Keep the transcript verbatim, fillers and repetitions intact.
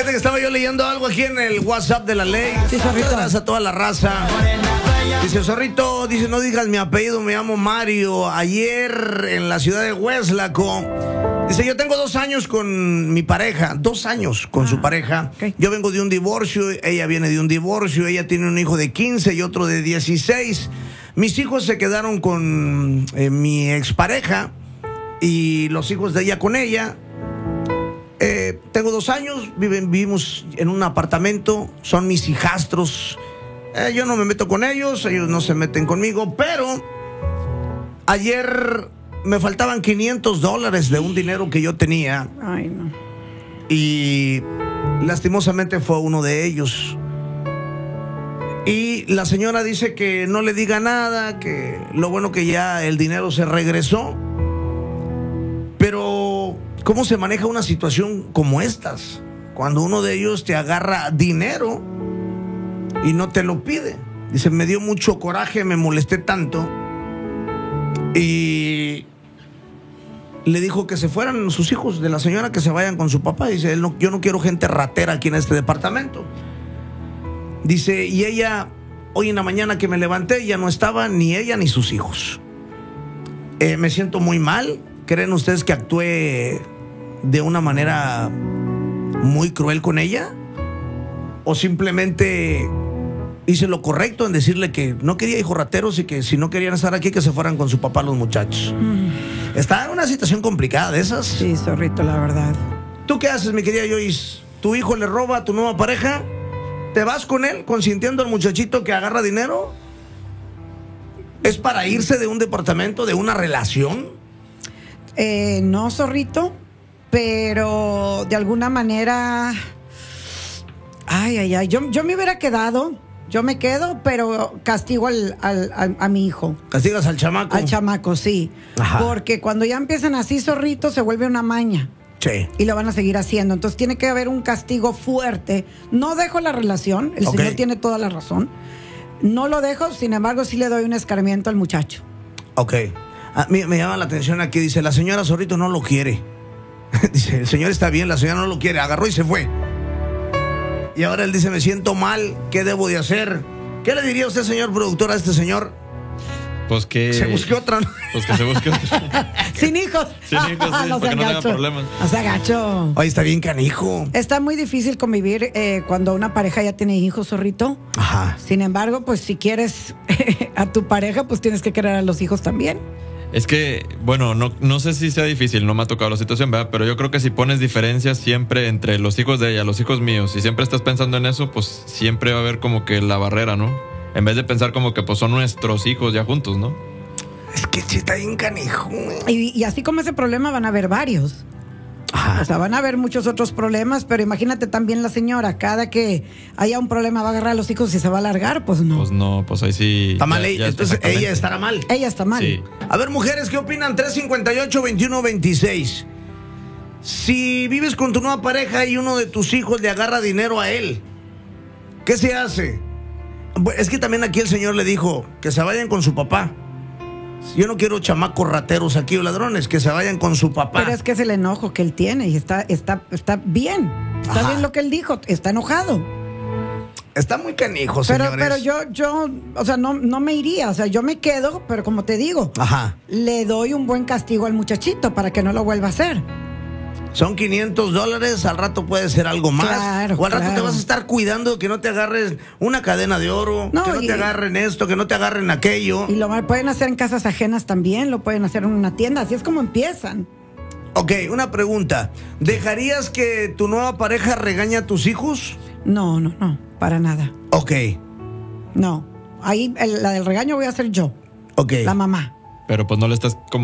Fíjate que estaba yo leyendo algo aquí en el WhatsApp de la ley. Sí, Zorrito. Gracias a toda la raza. Dice, Zorrito, dice, no digas mi apellido, me llamo Mario. Ayer en la ciudad de Hueslaco. Dice, yo tengo dos años con mi pareja, dos años con ah, su pareja. Okay. Yo vengo de un divorcio, ella viene de un divorcio, ella tiene un hijo de quince y otro de dieciséis. Mis hijos se quedaron con eh, mi expareja y los hijos de ella con ella. Eh, tengo dos años, viven, vivimos en un apartamento, son mis hijastros. Eh, yo no me meto con ellos, ellos no se meten conmigo, pero ayer me faltaban quinientos dólares de un dinero que yo tenía. Ay, no. Y lastimosamente fue uno de ellos. Y la señora dice que no le diga nada, que lo bueno que ya el dinero se regresó. Pero ¿cómo se maneja una situación como estas? Cuando uno de ellos te agarra dinero y no te lo pide. Dice, me dio mucho coraje, me molesté tanto. Y le dijo que se fueran sus hijos de la señora, que se vayan con su papá. Dice, él no, yo no quiero gente ratera aquí en este departamento. Dice, y ella, hoy en la mañana que me levanté, ya no estaba ni ella ni sus hijos. Eh, me siento muy mal. ¿Creen ustedes que actué de una manera muy cruel con ella? ¿O simplemente hice lo correcto en decirle que no quería hijos rateros y que si no querían estar aquí, que se fueran con su papá los muchachos? Mm. Está en una situación complicada de esas. Sí, Zorrito, la verdad. ¿Tú qué haces, mi querida Joyce? ¿Tu hijo le roba a tu nueva pareja? ¿Te vas con él consintiendo al muchachito que agarra dinero? ¿Es para irse de un departamento, de una relación? Eh, no, Zorrito, pero de alguna manera, ay, ay, ay, yo, yo me hubiera quedado, yo me quedo, pero castigo al, al, al, a mi hijo. ¿Castigas al chamaco? Al chamaco, sí. Ajá. Porque cuando ya empiezan así, Zorrito, se vuelve una maña. Sí. Y lo van a seguir haciendo. Entonces tiene que haber un castigo fuerte. No dejo la relación, el okay. señor tiene toda la razón. No lo dejo, sin embargo, sí le doy un escarmiento al muchacho. Ok. A mí me llama la atención aquí, dice, la señora Zorrito no lo quiere. Dice, el señor está bien, la señora no lo quiere, agarró y se fue. Y ahora él dice, me siento mal, ¿qué debo de hacer? ¿Qué le diría usted, señor productor, a este señor? Pues que... Se busque otra. Pues que se busque otra. Sin hijos. Sin hijos, sí, no para que no tenga problemas. O sea, gacho. Ay, está bien canijo. Está muy difícil convivir eh, cuando una pareja ya tiene hijos, Zorrito. Ajá. Sin embargo, pues si quieres a tu pareja, pues tienes que querer a los hijos también. Es que, bueno, no, no sé si sea difícil, no me ha tocado la situación, ¿verdad? Pero yo creo que si pones diferencias siempre entre los hijos de ella, los hijos míos, y siempre estás pensando en eso, pues siempre va a haber como que la barrera, ¿no? En vez de pensar como que pues son nuestros hijos ya juntos, ¿no? Es que sí está bien canijo. Y, y así como ese problema van a haber varios. Ajá. O sea, van a haber muchos otros problemas, pero imagínate también la señora, cada que haya un problema va a agarrar a los hijos y se va a alargar, pues no. Pues no, pues ahí sí. Está mal, ya, ya entonces ella estará mal. Ella está mal. Sí. A ver, mujeres, ¿qué opinan? tres cincuenta y ocho, veintiuno veintiséis. Si vives con tu nueva pareja y uno de tus hijos le agarra dinero a él, ¿qué se hace? Es que también aquí el señor le dijo que se vayan con su papá. Yo no quiero chamacos rateros aquí o ladrones, que se vayan con su papá. Pero es que es el enojo que él tiene y está, está, está bien. Está Ajá. bien lo que él dijo, está enojado. Está muy canijo, pero, señores. Pero yo, yo, o sea, no, no me iría, o sea, yo me quedo, pero como te digo, Ajá. le doy un buen castigo al muchachito para que no lo vuelva a hacer. Son quinientos dólares, al rato puede ser algo más. Claro, o al rato claro. te vas a estar cuidando de que no te agarres una cadena de oro, no, que no y, te agarren esto, que no te agarren aquello. Y lo pueden hacer en casas ajenas también, lo pueden hacer en una tienda, así es como empiezan. Ok, una pregunta. ¿Dejarías que tu nueva pareja regañe a tus hijos? No, no, no, para nada. Ok. No, ahí el, la del regaño voy a ser yo. Ok. La mamá. Pero pues no le estás como